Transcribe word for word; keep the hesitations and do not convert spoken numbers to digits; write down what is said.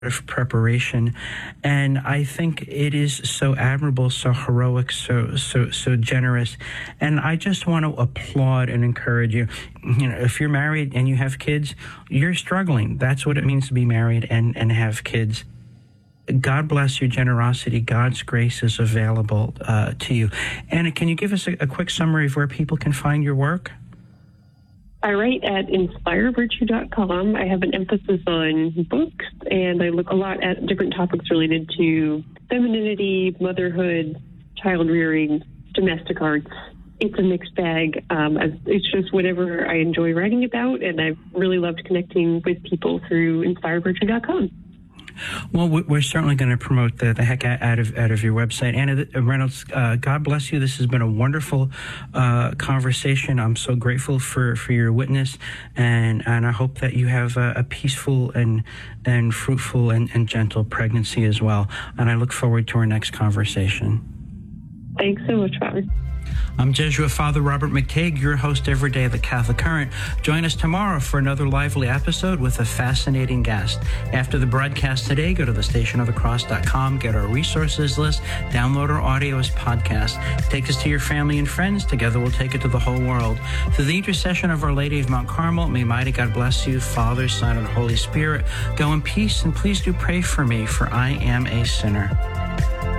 of preparation, and I think it is so admirable, so heroic, so so so generous, and I just want to applaud and encourage you. You know, if you're married and you have kids, you're struggling. That's what it means to be married and and have kids. God bless your generosity. God's grace is available uh, to you. Anna, can you give us a, a quick summary of where people can find your work? I write at inspire virtue dot com. I have an emphasis on books, and I look a lot at different topics related to femininity, motherhood, child rearing, domestic arts. It's a mixed bag. Um, it's just whatever I enjoy writing about, and I've really loved connecting with people through inspire virtue dot com. Well, we're certainly going to promote the, the heck out of out of your website. Anna Reynolds, uh, God bless you. This has been a wonderful uh, conversation. I'm so grateful for, for your witness, and, and I hope that you have a, a peaceful and and fruitful and, and gentle pregnancy as well. And I look forward to our next conversation. Thanks so much, Father. I'm Jesuit Father Robert McTague, your host every day of the Catholic Current. Join us tomorrow for another lively episode with a fascinating guest. After the broadcast today, go to the station of the cross dot com, get our resources list, download our audio as podcast. Take us to your family and friends. Together we'll take it to the whole world. Through the intercession of Our Lady of Mount Carmel, may mighty God bless you, Father, Son, and Holy Spirit. Go in peace, and please do pray for me, for I am a sinner.